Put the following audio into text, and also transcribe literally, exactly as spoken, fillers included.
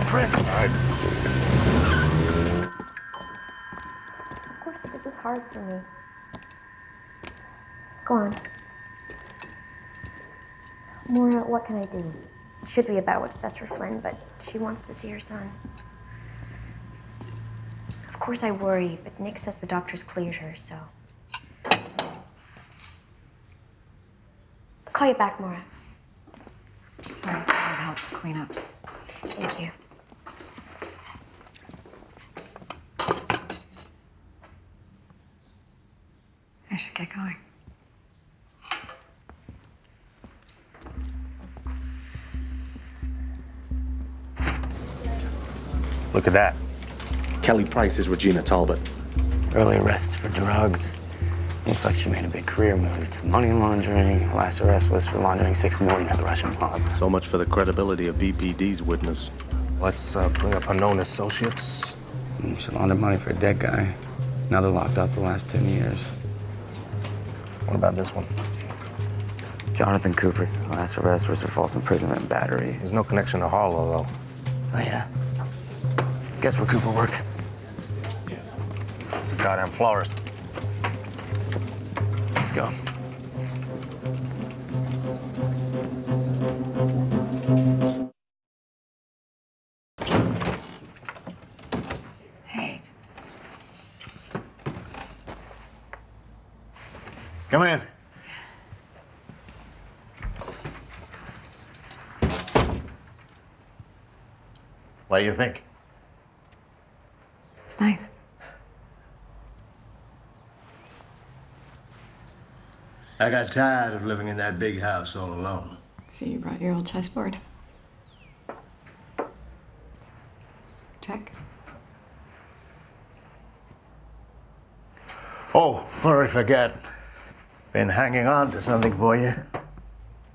prick! All right. Of course, this is hard for me. Go on. Maura, what can I do? It should be about what's best for Flynn, but she wants to see her son. Of course I worry, but Nick says the doctors cleared her, so... I'll call you back, Maura. Sorry, I thought I'd help clean up. Thank you. I should get going. Look at that. Kelly Price is Regina Talbot. Early arrests for drugs. Looks like she made a big career move to money laundering. Last arrest was for laundering six million to the Russian mob. So much for the credibility of B P D's witness. Let's uh, bring up her known associates. Mm, She laundered money for a dead guy. Now they're locked up the last ten years. What about this one? Jonathan Cooper. Last arrest was for false imprisonment and battery. There's no connection to Harlow, though. Oh, yeah? Guess where Cooper worked? It's a goddamn florist. Let's go. Hey, Come in. What do you think? it's nice. I got tired of living in that big house all alone. See, you brought your old chessboard. Check. Oh, before I forget, been hanging on to something for you.